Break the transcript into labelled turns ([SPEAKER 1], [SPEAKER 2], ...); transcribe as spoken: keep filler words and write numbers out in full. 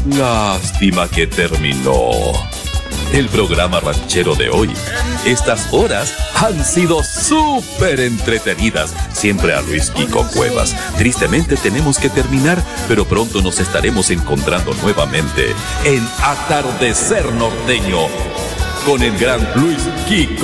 [SPEAKER 1] Lástima que terminó el programa ranchero de hoy. Estas horas han sido súper entretenidas. Siempre a Luis Quico Cuevas. Tristemente tenemos que terminar, pero pronto nos estaremos encontrando nuevamente en Atardecer Norteño con el gran Luis Quico